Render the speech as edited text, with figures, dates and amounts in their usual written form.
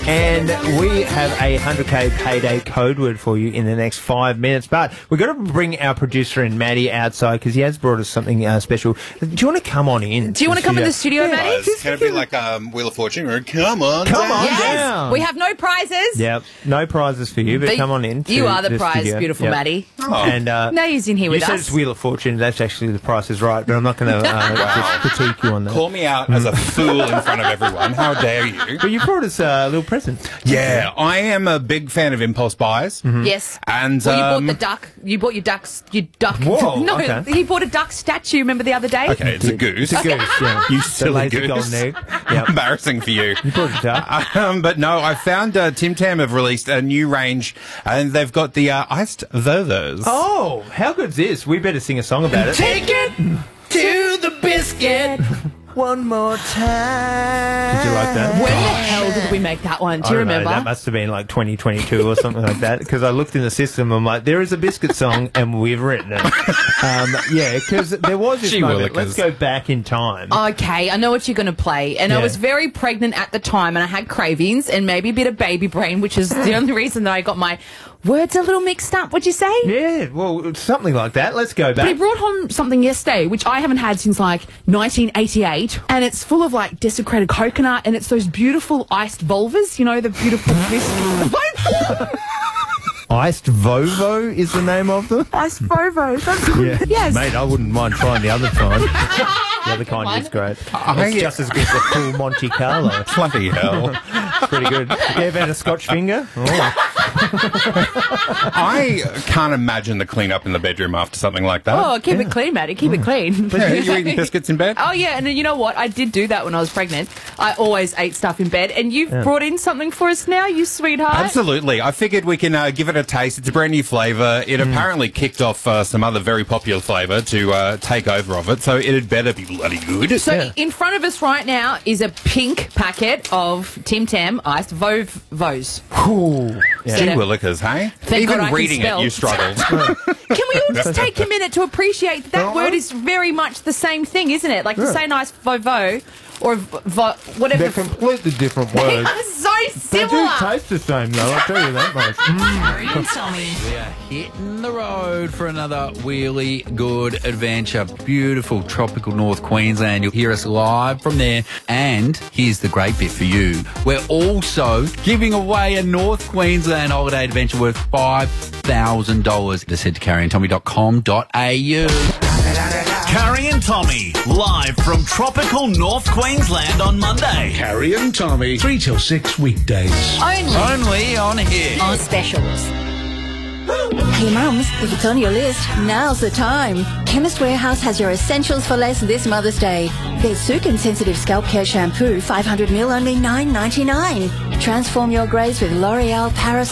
And we have a 100K payday code word for you in the next 5 minutes. But we've got to bring our producer in, Maddie, outside because he has brought us something special. Do you want to come on in? Do you want to come in the studio, Maddie? Can it be like Wheel of Fortune? Or come on Yes. down. We have no prizes. Yep, no prizes for you, but come on in. You are the prize, studio. beautiful Maddie. Oh. And Now he's in here with you said us. it's Wheel of Fortune. That's actually The Price is Right, but I'm not going to just critique you on that. Call me out as a fool in front of everyone. How dare you? But you brought us a little present. Yeah, I am a big fan of impulse buys. Yes. And Well, you bought the duck. You bought your duck. Whoa, No, okay. he bought a duck statue. Remember the other day? Okay, it's a goose. It's a goose, yeah. You The silly lazy goose. golden egg. Yep. Embarrassing for you. You brought it up. But no, I found Tim Tam have released a new range, and they've got the iced Vovos. Oh, how good's this? We better sing a song about it. Take it to the biscuit. One more time. Did you like that? When the hell did we make that one? Do you I don't know, remember? that must have been like 2022 or something like that. Because I looked in the system, I'm like, there is a biscuit song, and we've written it. Yeah, because there was this Gee moment. willikers. Let's go back in time. Okay, I know what you're going to play. And I Yeah. was very pregnant at the time, and I had cravings and maybe a bit of baby brain, which is the only reason that I got my words a little mixed up. What'd you say? Yeah, well, something like that. Let's go But he back. brought home something yesterday, which I haven't had since like 1988, and it's full of like desecrated coconut, and it's those beautiful iced vulvas, you know, the beautiful biscuit. Iced Vovo is the name of them. Iced Vovos. That's good. Yes. Mate, I wouldn't mind trying the other kind. The other kind is great. It's just as good as the full Monte Carlo. Bloody hell. It's pretty good. You ever had a Scotch finger? Oh. I can't imagine the clean up in the bedroom after something like that. Oh, keep it clean, Maddie. Keep it clean. Yeah, you eating biscuits in bed? Oh, yeah, and you know what? I did do that when I was pregnant. I always ate stuff in bed, and you've brought in something for us now, you sweetheart. Absolutely. I figured we can give it a taste. It's a brand new flavour. It apparently kicked off some other very popular flavour to take over of it, so it had better be bloody good. So in front of us right now is a pink packet of Tim Tam iced Vovos. Ooh. Yeah. Gee willikers, hey? Thank God I Even can reading spell. it, you struggled. Can we all just take a minute to appreciate that word is very much the same thing, isn't it? Like to say nice Vovo or whatever. They're completely different They words. are so They do similar. taste the same, though, I'll tell you that much. Harry and Tommy. We are hitting the road for another really good adventure. Beautiful tropical North Queensland. You'll hear us live from there. And here's the great bit for you. We're also giving away a North Queensland holiday adventure worth $5,000. Just head to carrieandtommy.com.au. Carrie and Tommy, live from tropical North Queensland on Monday. Carrie and Tommy, 3 till 6 weekdays. Only on here. On specials. Hey mums, if it's on your list, now's the time. Chemist Warehouse has your essentials for less this Mother's Day. There's Sukin Sensitive Scalp Care Shampoo, 500ml, only $9.99. Transform your greys with L'Oreal Paris